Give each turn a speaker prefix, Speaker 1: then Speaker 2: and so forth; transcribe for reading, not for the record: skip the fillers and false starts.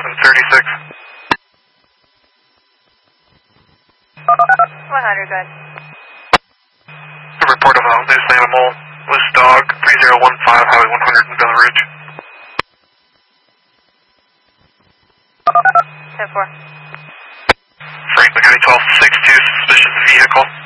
Speaker 1: 1136.
Speaker 2: 100, good.
Speaker 1: A report of a loose animal, loose dog, 3015 Highway 100 in Villa Ridge.
Speaker 2: 10-4.
Speaker 1: Franklin County 1262, suspicious vehicle.